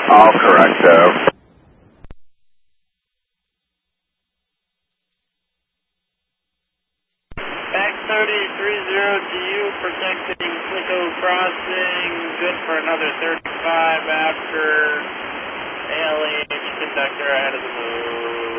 All correct, Back 3030 to you, protecting Slicko Crossing, good for another 35 after ALH conductor ahead of the move.